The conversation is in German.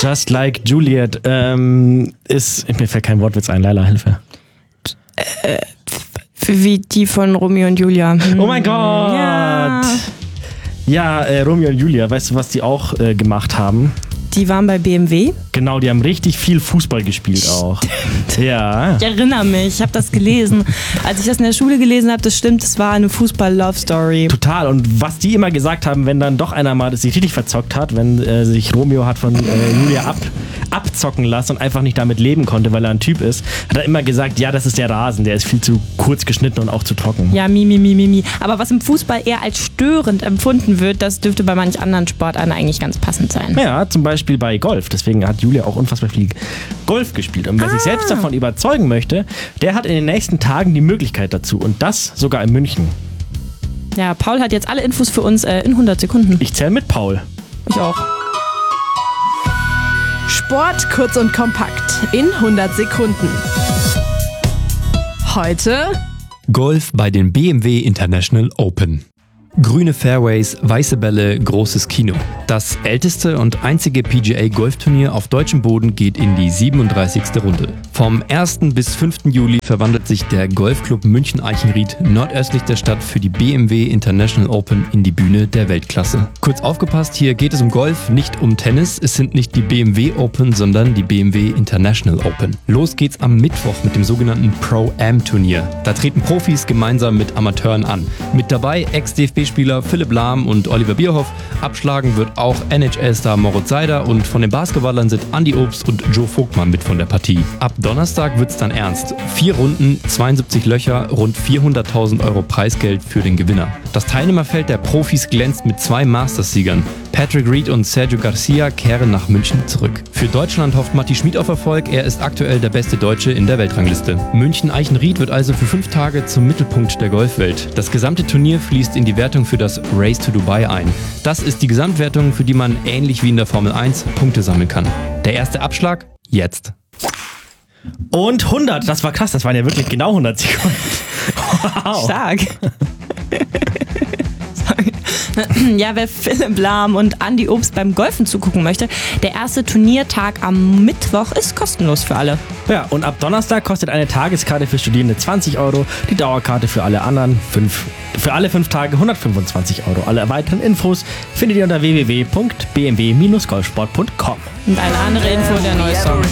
Just Like Juliet mir fällt kein Wortwitz ein, Leila, Hilfe. Wie die von Romeo und Julia. Oh mein Gott! Ja, Romeo und Julia, weißt du, was die auch gemacht haben? Die waren bei BMW. Genau, die haben richtig viel Fußball gespielt auch. Ja. Ich erinnere mich, ich habe das gelesen. Als ich das in der Schule gelesen habe, das stimmt, es war eine Fußball-Love-Story. Total. Und was die immer gesagt haben, wenn dann doch einer mal das sich richtig verzockt hat, wenn sich Romeo hat von Julia abzocken lassen und einfach nicht damit leben konnte, weil er ein Typ ist, hat er immer gesagt, ja, das ist der Rasen, der ist viel zu kurz geschnitten und auch zu trocken. Ja, mi. Aber was im Fußball eher als störend empfunden wird, das dürfte bei manch anderen Sportarten eigentlich ganz passend sein. Ja, zum Beispiel bei Golf. Deswegen hat Julia auch unfassbar viel Golf gespielt. Und wer sich selbst davon überzeugen möchte, der hat in den nächsten Tagen die Möglichkeit dazu. Und das sogar in München. Ja, Paul hat jetzt alle Infos für uns in 100 Sekunden. Ich zähle mit, Paul. Ich auch. Sport kurz und kompakt in 100 Sekunden. Heute Golf bei den BMW International Open. Grüne Fairways, weiße Bälle, großes Kino. Das älteste und einzige PGA-Golfturnier auf deutschem Boden geht in die 37. Runde. Vom 1. bis 5. Juli verwandelt sich der Golfclub München-Eichenried nordöstlich der Stadt für die BMW International Open in die Bühne der Weltklasse. Kurz aufgepasst, hier geht es um Golf, nicht um Tennis. Es sind nicht die BMW Open, sondern die BMW International Open. Los geht's am Mittwoch mit dem sogenannten Pro-Am-Turnier. Da treten Profis gemeinsam mit Amateuren an. Mit dabei Ex-DFB-Spieler Philipp Lahm und Oliver Bierhoff. Abschlagen wird auch NHL-Star Moritz Seider und von den Basketballern sind Andi Obst und Joe Vogtmann mit von der Partie. Ab Donnerstag wird's dann ernst. 4 Runden, 72 Löcher, rund 400.000 € Preisgeld für den Gewinner. Das Teilnehmerfeld der Profis glänzt mit 2 Masters-Siegern. Patrick Reed und Sergio Garcia kehren nach München zurück. Für Deutschland hofft Matti Schmid auf Erfolg. Er ist aktuell der beste Deutsche in der Weltrangliste. München-Eichenried wird also für 5 Tage zum Mittelpunkt der Golfwelt. Das gesamte Turnier fließt in die Wertung für das Race to Dubai ein. Das ist die Gesamtwertung, für die man ähnlich wie in der Formel 1 Punkte sammeln kann. Der erste Abschlag jetzt. Und 100, das war krass, das waren ja wirklich genau 100 Sekunden. Wow. Stark. Ja, wer Philipp Lahm und Andi Obst beim Golfen zugucken möchte, der erste Turniertag am Mittwoch ist kostenlos für alle. Ja, und ab Donnerstag kostet eine Tageskarte für Studierende 20 €, die Dauerkarte für alle anderen für alle 5 Tage 125 €. Alle weiteren Infos findet ihr unter www.bmw-golfsport.com. Und eine andere Info, der neue Song.